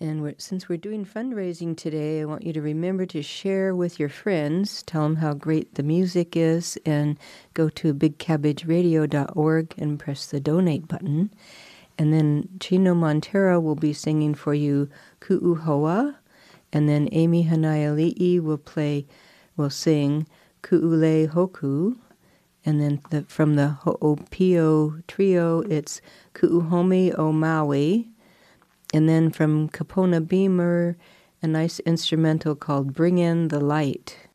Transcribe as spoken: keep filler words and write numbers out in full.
And we're, since we're doing fundraising today, I want you to remember to share with your friends, tell them how great the music is, and go to big cabbage radio dot org and press the donate button. And then Chino Montero will be singing for you Ku'uhoa, and then Amy Hanaiali'i will play, will sing Ku'ule Hoku, and then the, from the Ho'opio trio, it's Ku'uhomi o Maui. And then from Kapona Beamer, a nice instrumental called Bring in the Light.